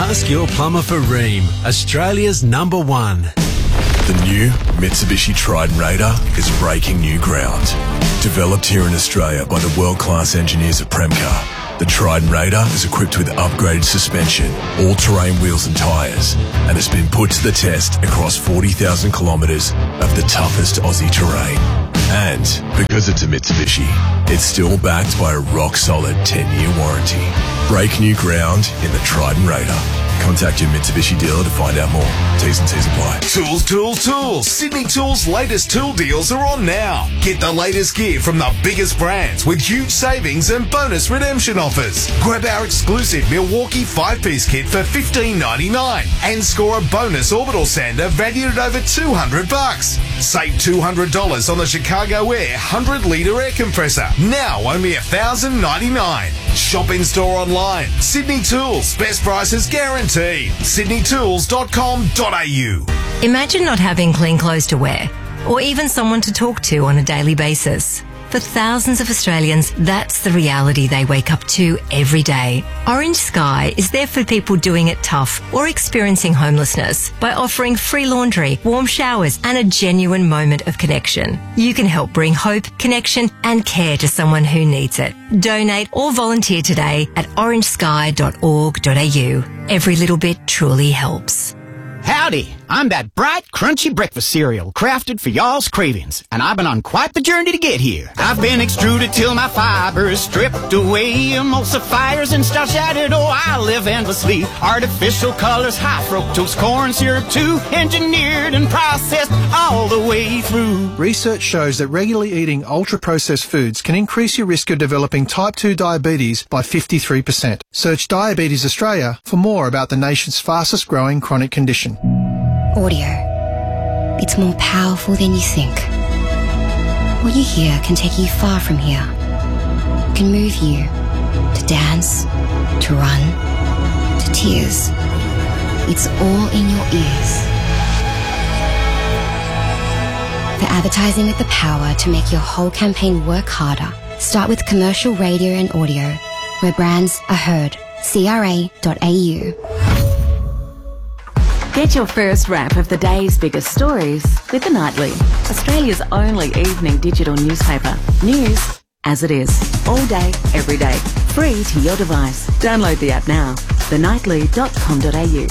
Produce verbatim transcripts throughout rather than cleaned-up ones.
Ask your plumber for Rheem, Australia's number one. The new Mitsubishi Triton Raider is breaking new ground. Developed here in Australia by the world-class engineers at Premcar, the Triton Raider is equipped with upgraded suspension, all-terrain wheels and tyres, and has been put to the test across forty thousand kilometres of the toughest Aussie terrain. And because it's a Mitsubishi, it's still backed by a rock-solid ten-year warranty. Break new ground in the Triton Raider. Contact your Mitsubishi dealer to find out more. T's and C's apply. Tools, tools, tools. Sydney Tools' latest tool deals are on now. Get the latest gear from the biggest brands with huge savings and bonus redemption offers. Grab our exclusive Milwaukee five-piece kit for fifteen ninety-nine and score a bonus orbital sander valued at over two hundred bucks. Save two hundred dollars on the Chicago Air one hundred litre air compressor. Now only one thousand ninety-nine dollars. Shop in store online. Sydney Tools. Best prices guaranteed. sydney tools dot com dot a u. Imagine not having clean clothes to wear, or even someone to talk to on a daily basis. For thousands of Australians, that's the reality they wake up to every day. Orange Sky is there for people doing it tough or experiencing homelessness by offering free laundry, warm showers, and a genuine moment of connection. You can help bring hope, connection, and care to someone who needs it. Donate or volunteer today at orange sky dot org dot a u. Every little bit truly helps. Howdy, I'm that bright, crunchy breakfast cereal crafted for y'all's cravings, and I've been on quite the journey to get here. I've been extruded till my fibers stripped away, emulsifiers and starch added, oh, I live endlessly. Artificial colors, high fructose corn syrup too, engineered and processed all the way through. Research shows that regularly eating ultra-processed foods can increase your risk of developing type two diabetes by fifty-three percent. Search Diabetes Australia for more about the nation's fastest growing chronic condition. Audio. It's more powerful than you think. What you hear can take you far from here. It can move you to dance, to run, to tears. It's all in your ears. For advertising with the power to make your whole campaign work harder, start with commercial radio and audio, where brands are heard. C R A dot A U. Get your first wrap of the day's biggest stories with The Nightly, Australia's only evening digital newspaper. News as it is, all day, every day, free to your device. Download the app now, the nightly dot com dot a u.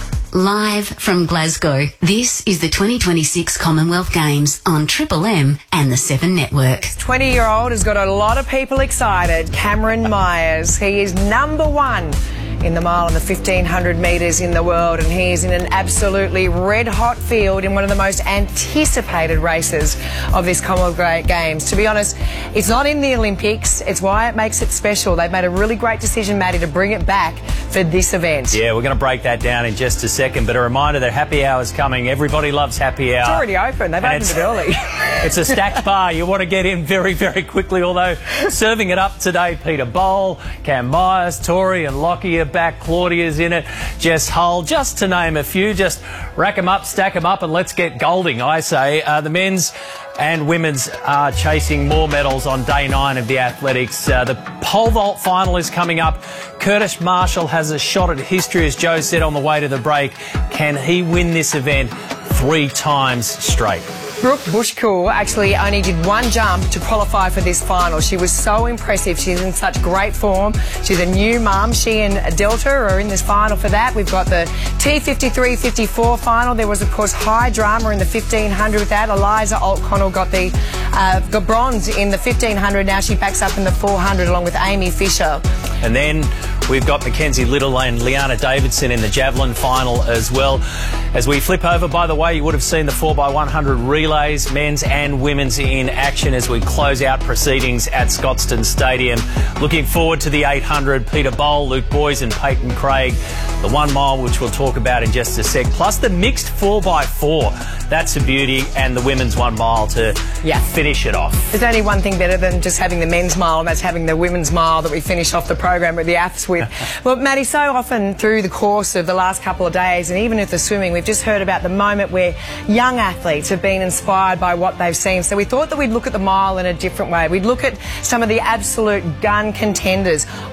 Live from Glasgow, this is the twenty twenty-six Commonwealth Games on Triple M and the Seven Network. twenty-year-old has got a lot of people excited. Cameron Myers, he is number one in the mile and the fifteen hundred metres in the world, and he is in an absolutely red-hot field in one of the most anticipated races of this Commonwealth Games. To be honest, it's not in the Olympics. It's why it makes it special. They've made a really great decision, Maddie, to bring it back for this event. Yeah, we're going to break that down in just a second, but a reminder that happy hour is coming. Everybody loves happy hour. It's already open. They've and opened it early. It's a stacked bar. You want to get in very, very quickly, although serving it up today, Peter Bowl, Cam Myers, Tori and Lockie are back. Claudia's in it. Jess Hull, just to name a few. Just rack them up, stack them up, and let's get golding, I say. Uh, the men's and women's are chasing more medals on day nine of the athletics. Uh, the pole vault final is coming up. Curtis Marshall has a shot at history, as Joe said on the way to the break. Can he win this event three times straight? Brooke Bushkuhl actually only did one jump to qualify for this final. She was so impressive. She's in such great form. She's a new mum. She and Delta are in this final for that. We've got the T fifty-three fifty-four final. There was, of course, high drama in the fifteen hundred with that. Eliza O'Connell got the uh, got bronze in the fifteen hundred. Now she backs up in the four hundred along with Amy Fisher. And then we've got Mackenzie Little and Liana Davidson in the javelin final as well. As we flip over, by the way, you would have seen the four by one hundred relays, men's and women's, in action as we close out proceedings at Scotstoun Stadium. Looking forward to the eight hundred, Peter Bowl, Luke Boys and Peyton Craig. The one mile, which we'll talk about in just a sec, plus the mixed four by four. That's a beauty, and the women's one mile to yeah. finish it off. There's only one thing better than just having the men's mile, and that's having the women's mile that we finish off the program with the aths with. Well, Maddie, so often through the course of the last couple of days, and even with the swimming, we've just heard about the moment where young athletes have been inspired by what they've seen. So we thought that we'd look at the mile in a different way. We'd look at some of the absolute gun contenders.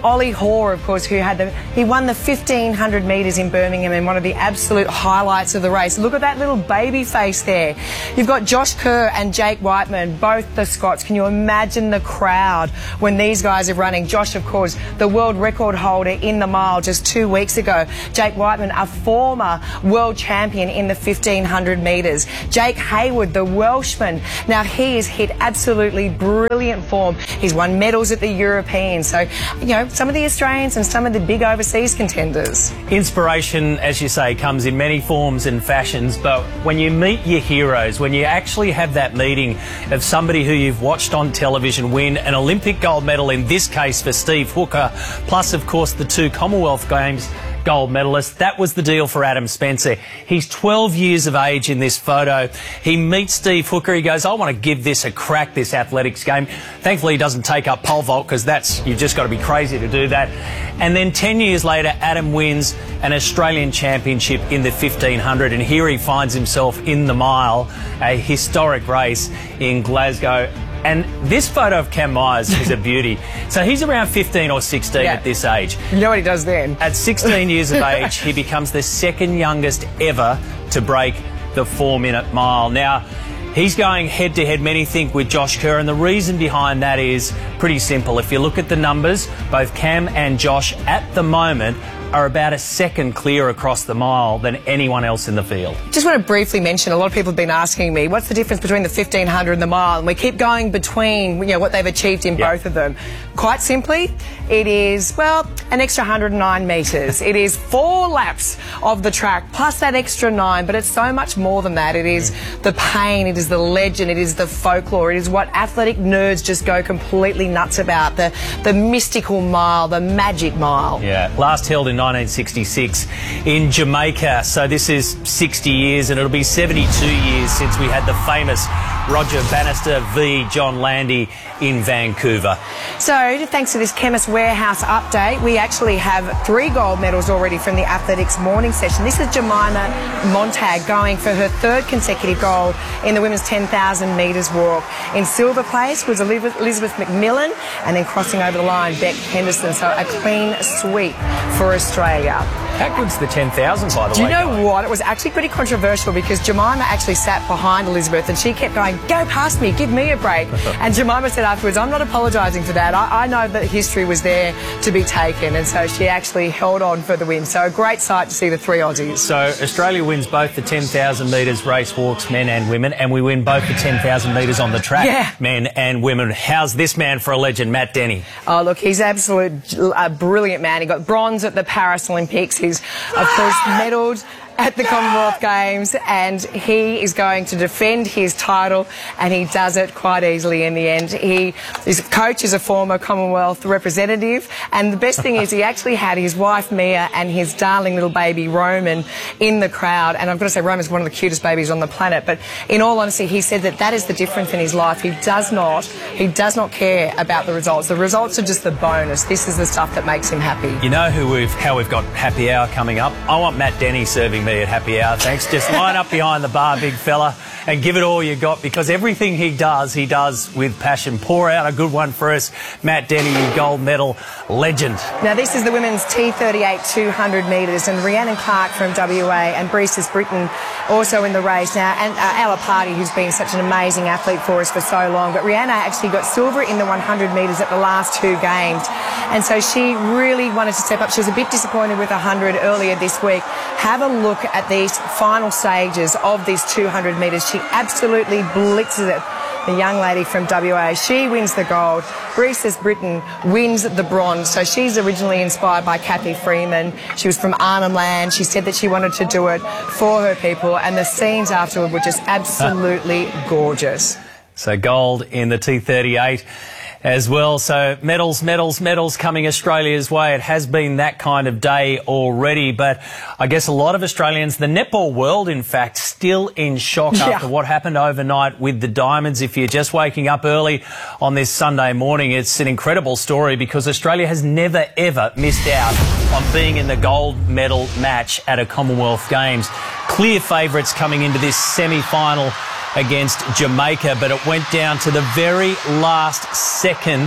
Ollie Hoare, of course, who had the, he won the fifteen hundred metres in Birmingham in one of the absolute highlights of the race. Look at that little baby face there. You've got Josh Kerr and Jake Whiteman, both the Scots. Can you imagine the crowd when these guys are running? Josh, of course, the world record holder in the mile just two weeks ago. Jake Whiteman, a former world champion in the fifteen hundred metres. Jake Hayward, the Welshman. Now, he has hit absolutely brilliant form. He's won medals at the Europeans. So, you know, some of the Australians and some of the big overseas contenders. Inspiration, as you say, comes in many forms and fashions, but when you meet your heroes, when you actually have that meeting of somebody who you've watched on television win an Olympic gold medal, in this case for Steve Hooker, plus, of course, the two Commonwealth Games gold medalist. That was the deal for Adam Spencer. He's twelve years of age in this photo. He meets Steve Hooker. He goes, I want to give this a crack, this athletics game. Thankfully, he doesn't take up pole vault, because that's, you've just got to be crazy to do that. And then ten years later, Adam wins an Australian championship in the fifteen hundred, and here he finds himself in the mile, a historic race in Glasgow. And this photo of Cam Myers is a beauty. So he's around fifteen or sixteen yeah. at this age. You know what he does then? At sixteen years of age, he becomes the second youngest ever to break the four-minute mile. Now, he's going head-to-head, many think, with Josh Kerr, and the reason behind that is pretty simple. If you look at the numbers, both Cam and Josh at the moment are about a second clear across the mile than anyone else in the field. Just want to briefly mention, a lot of people have been asking me, what's the difference between the fifteen hundred and the mile? And we keep going between, you know, what they've achieved in yep. both of them. Quite simply, it is, well, an extra one hundred nine metres. It is four laps of the track, plus that extra nine, but it's so much more than that. It is the pain, it is the legend, it is the folklore, it is what athletic nerds just go completely nuts about, the, the mystical mile, the magic mile. Yeah, last held in nineteen sixty-six in Jamaica. So this is sixty years, and it'll be seventy-two years since we had the famous Roger Bannister v John Landy in Vancouver. So thanks to this Chemist Warehouse update, we actually have three gold medals already from the athletics morning session. This is Jemima Montag going for her third consecutive gold in the women's ten thousand metres walk. In silver place was Elizabeth McMillan, and then crossing over the line, Beck Henderson. So a clean sweep for Australia. How good's the ten thousand, by the Do way? you know going? what? It was actually pretty controversial, because Jemima actually sat behind Elizabeth and she kept going, go past me, give me a break. And Jemima said afterwards, I'm not apologising for that. I, I know that history was there to be taken, and so she actually held on for the win. So a great sight to see the three Aussies. So Australia wins both the ten thousand metres race walks, men and women, and we win both the ten thousand metres on the track, yeah. men and women. How's this man for a legend, Matt Denny? Oh, look, he's absolute a brilliant man. He got bronze at the Paris Olympics. He's, of course, medalled at the Commonwealth Games, and he is going to defend his title, and he does it quite easily in the end. He, his coach is a former Commonwealth representative, and the best thing is he actually had his wife Mia and his darling little baby Roman in the crowd, and I've got to say Roman's one of the cutest babies on the planet, but in all honesty he said that that is the difference in his life. He does not, he does not care about the results. The results are just the bonus. This is the stuff that makes him happy. You know who we've, how we've got happy hour coming up? I want Matt Denny serving me at happy hour, thanks. Just line up behind the bar, big fella, and give it all you got, because everything he does, he does with passion. Pour out a good one for us, Matt Denny, you gold medal legend. Now this is the women's T thirty-eight two hundred metres, and Rhiannon Clark from W A and Breestis Britton also in the race now, and uh, Ella Party, who's been such an amazing athlete for us for so long, but Rhiannon actually got silver in the one hundred metres at the last two games, and so she really wanted to step up. She was a bit disappointed with one hundred earlier this week. Have a look at these final stages of this two hundred metres. She absolutely blitzes it. The young lady from W A, she wins the gold. Breestis Britton wins the bronze. So she's originally inspired by Kathy Freeman. She was from Arnhem Land. She said that she wanted to do it for her people, and the scenes afterward were just absolutely gorgeous. So gold in the T thirty-eight as well. So medals, medals, medals coming Australia's way. It has been that kind of day already, but I guess a lot of Australians, the netball world, in fact, still in shock yeah. after what happened overnight with the Diamonds. If you're just waking up early on this Sunday morning, it's an incredible story, because Australia has never, ever missed out on being in the gold medal match at a Commonwealth Games. Clear favourites coming into this semi-final against Jamaica, but it went down to the very last second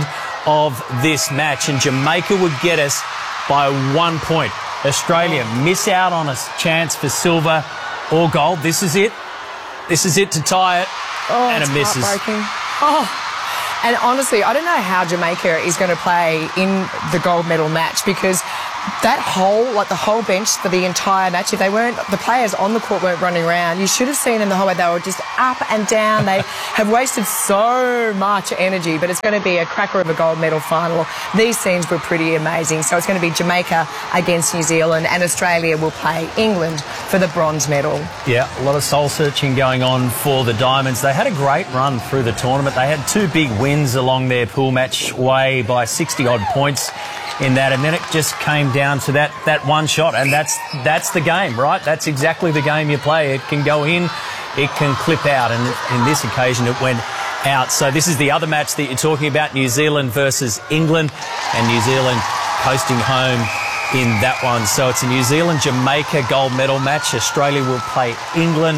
of this match, and Jamaica would get us by one point. Australia oh. miss out on a chance for silver or gold. This is it. This is it to tie it, oh, and it misses. Heartbreaking. Oh. And honestly, I don't know how Jamaica is going to play in the gold medal match, because that whole, like the whole bench for the entire match, if they weren't, the players on the court weren't running around, you should have seen them the whole way. They were just up and down. They have wasted so much energy, but it's going to be a cracker of a gold medal final. These scenes were pretty amazing. So it's going to be Jamaica against New Zealand, and Australia will play England for the bronze medal. Yeah, a lot of soul searching going on for the Diamonds. They had a great run through the tournament. They had two big wins along their pool match way by sixty odd points in that, and then it just came down to that that one shot, and that's that's the game, right? That's exactly the game you play. It can go in, it can clip out, and in this occasion it went out. So this is the other match that you're talking about, New Zealand versus England, and New Zealand coasting home in that one. So it's a New Zealand-Jamaica gold medal match. Australia will play England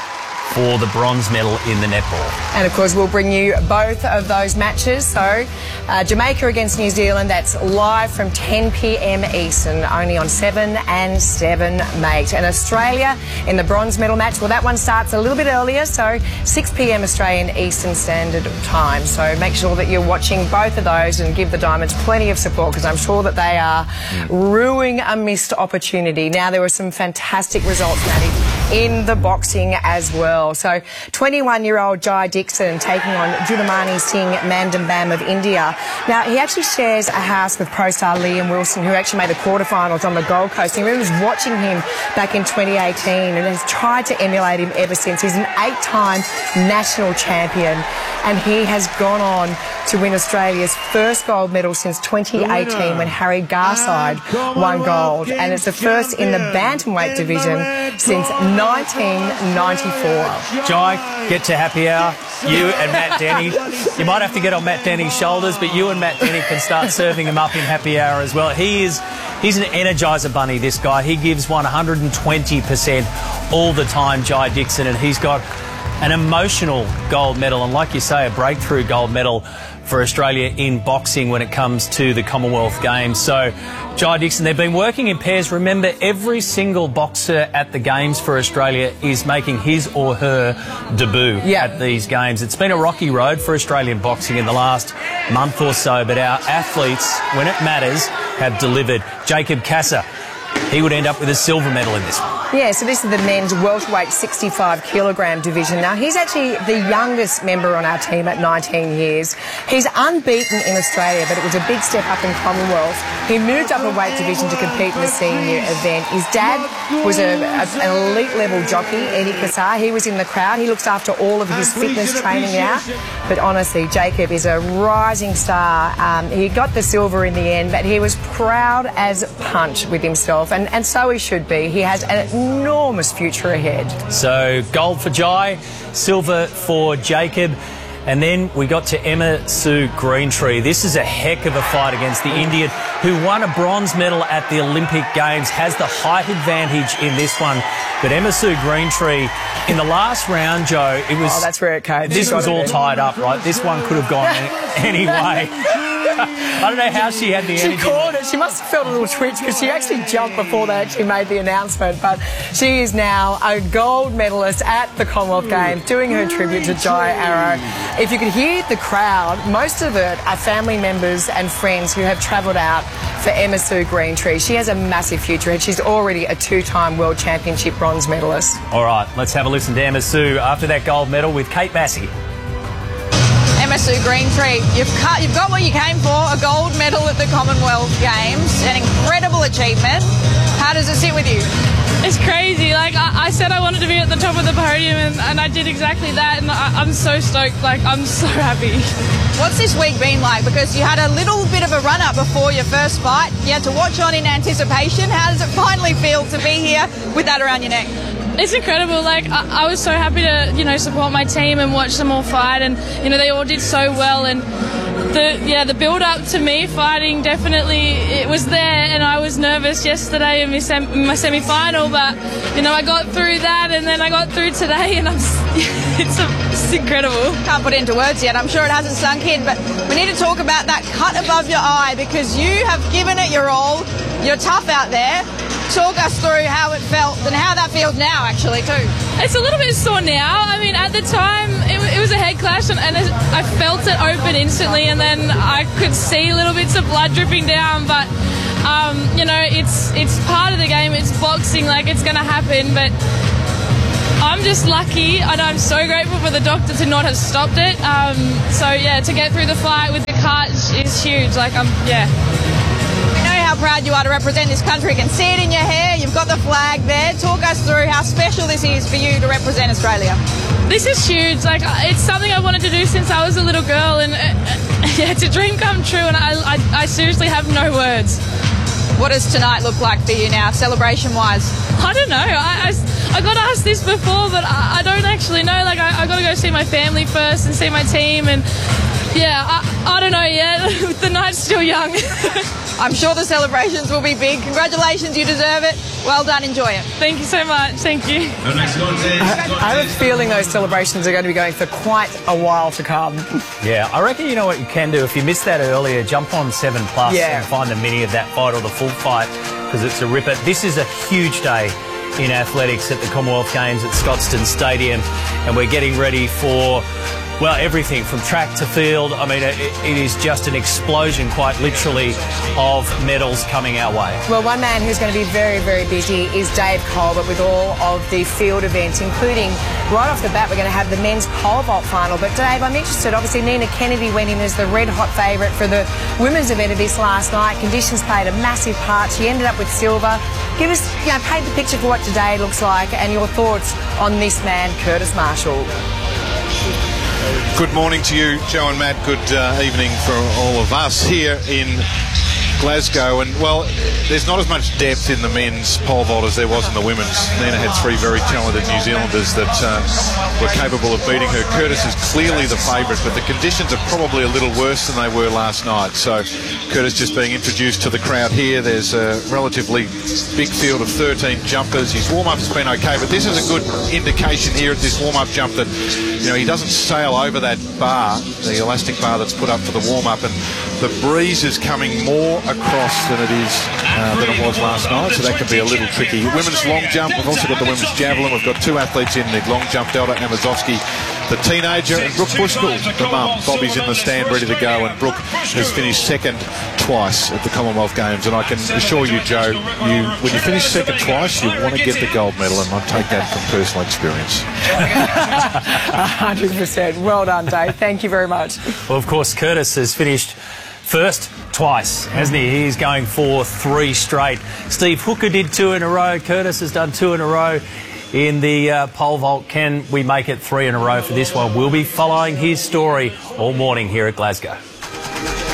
for the bronze medal in the netball. And of course we'll bring you both of those matches. So uh, Jamaica against New Zealand, that's live from ten p m Eastern, only on seven and seven, mate. And Australia in the bronze medal match, well, that one starts a little bit earlier, so six p m Australian Eastern Standard Time. So make sure that you're watching both of those and give the Diamonds plenty of support, because I'm sure that they are mm. ruining a missed opportunity. Now, there were some fantastic results, Maddie, in the boxing as well. So twenty-one-year-old Jai Dixon taking on Julamani Singh Mandambam of India. Now, he actually shares a house with pro star Liam Wilson, who actually made the quarterfinals on the Gold Coast. He remembers watching him back in twenty eighteen and has tried to emulate him ever since. He's an eight-time national champion, and he has gone on to win Australia's first gold medal since twenty eighteen when Harry Garside won gold, and it's the first in the bantamweight division since nineteen ninety-four. Jai, get to happy hour. You and Matt Denny. You might have to get on Matt Denny's shoulders, but you and Matt Denny can start serving him up in happy hour as well. He is, he's an energizer bunny, this guy. He gives one hundred twenty percent all the time, Jai Dixon, and he's got an emotional gold medal, and like you say, a breakthrough gold medal for Australia in boxing when it comes to the Commonwealth Games. So Jai Dixon, they've been working in pairs. Remember, every single boxer at the Games for Australia is making his or her debut yeah. at these Games. It's been a rocky road for Australian boxing in the last month or so, but our athletes, when it matters, have delivered. Jacob Kasser, he would end up with a silver medal in this one. Yeah, so this is the men's welterweight sixty-five kilogram division. Now, he's actually the youngest member on our team at nineteen years. He's unbeaten in Australia, but it was a big step up in Commonwealth. He moved up a weight division to compete in the senior event. His dad was a, a, an elite-level jockey, Eddie Kassar. He was in the crowd. He looks after all of his fitness training now. But honestly, Jacob is a rising star. Um, he got the silver in the end, but he was proud as punch with himself, and, and so he should be. He has an enormous future ahead. So gold for Jai, silver for Jacob, and then we got to Emma Sue Greentree. This is a heck of a fight against the Indian who won a bronze medal at the Olympic Games, has the height advantage in this one. But Emma Sue Greentree, in the last round, Joe, it was... Oh, that's where it came. This was all tied up, right? This one could have gone any way. I don't know how she had the energy. She caught it. She must have felt a little twitch because she actually jumped before they actually made the announcement. But she is now a gold medalist at the Commonwealth Games, doing her tribute to Jai Arrow. If you could hear the crowd, most of it are family members and friends who have travelled out for Emma Sue Greentree. She has a massive future and she's already a two-time World Championship bronze medalist. All right, let's have a listen to Emma Sue after that gold medal with Kate Massey. Emma Sue Greentree, you've, cut, you've got what you came for, a gold medal at the Commonwealth Games, an incredible achievement. How does it sit with you? It's crazy. Like, I, I said I wanted to be at the top of the podium, and, and I did exactly that, and I, I'm so stoked. Like, I'm so happy. What's this week been like? Because you had a little bit of a run-up before your first fight. You had to watch on in anticipation. How does it finally feel to be here with that around your neck? It's incredible. Like, I, I was so happy to, you know, support my team and watch them all fight, and, you know, they all did so well, and the yeah the build up to me fighting, definitely it was there, and I was nervous yesterday in my, sem- in my semi-final, but you know I got through that, and then I got through today, and I'm it's, a, it's incredible. Can't put it into words yet. I'm sure it hasn't sunk in, but we need to talk about that cut above your eye, because you have given it your all. You're tough out there. Talk us through how it felt and how that feels now, actually, too. It's a little bit sore now. I mean, at the time, it, it was a head clash, and, and it, I felt it open instantly, and then I could see little bits of blood dripping down. But um, you know, it's it's part of the game. It's boxing, like it's going to happen. But I'm just lucky, and I'm so grateful for the doctor to not have stopped it. Um, so yeah, to get through the fight with the cut is huge. Like I'm, yeah. How proud you are to represent this country. You can see it in your hair. You've got the flag there. Talk us through how special this is for you to represent Australia. This is huge. Like, it's something I wanted to do since I was a little girl, and uh, yeah, it's a dream come true, and I, I, I seriously have no words. What does tonight look like for you now, celebration-wise? I don't know. I, I, I got asked this before, but I, I don't actually know. Like, I, I got to go see my family first and see my team, and yeah, I, I don't know yet. The night's still young. I'm sure the celebrations will be big. Congratulations, you deserve it. Well done, enjoy it. Thank you so much. Thank you. I, I have a feeling those celebrations are going to be going for quite a while to come. Yeah, I reckon you know what you can do. If you missed that earlier, jump on seven plus yeah. and find the mini of that fight or the full fight, because it's a ripper. This is a huge day in athletics at the Commonwealth Games at Scotstoun Stadium, and we're getting ready for, well, everything from track to field. I mean, it, it is just an explosion, quite literally, of medals coming our way. Well, one man who's going to be very, very busy is Dave Colbert with all of the field events, including, right off the bat, we're going to have the men's pole vault final. But Dave, I'm interested, obviously Nina Kennedy went in as the red-hot favourite for the women's event of this last night. Conditions played a massive part. She ended up with silver. Give us, you know, paint the picture for what today looks like and your thoughts on this man, Curtis Marshall. Good morning to you, Joe and Matt. Good uh, evening for all of us here in Glasgow. And, well, there's not as much depth in the men's pole vault as there was in the women's. Nina had three very talented New Zealanders that uh, were capable of beating her. Curtis is clearly the favourite, but the conditions are probably a little worse than they were last night. So Curtis just being introduced to the crowd here. There's a relatively big field of thirteen jumpers. His warm-up's been okay, but this is a good indication here at this warm-up jump that, you know, he doesn't sail over that bar, the elastic bar that's put up for the warm-up, and the breeze is coming more across than it is uh, than it was last night, so that can be a little tricky. Women's long jump, we've also got the women's javelin. We've got two athletes in the long jump, Delta Amazovsky, the teenager, and Brooke Bushkull, the mum. Bobby's in the stand ready to go, and Brooke has finished second twice at the Commonwealth Games, and I can assure you, Joe, you when you finish second twice, you want to get the gold medal, and I take that from personal experience. one hundred percent. Well done, Dave. Thank you very much. Well, of course, Curtis has finished first twice, hasn't he? He's going for three straight. Steve Hooker did two in a row. Curtis has done two in a row in the uh, pole vault. Can we make it three in a row for this one? We'll be following his story all morning here at Glasgow.